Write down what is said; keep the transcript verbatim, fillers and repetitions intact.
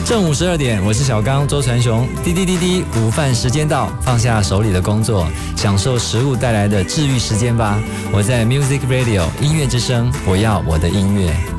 正午十二点，我是小刚周传雄。滴滴滴滴，午饭时间到，放下手里的工作，享受食物带来的治愈时间吧。我在 Music Radio 音乐之声，我要我的音乐。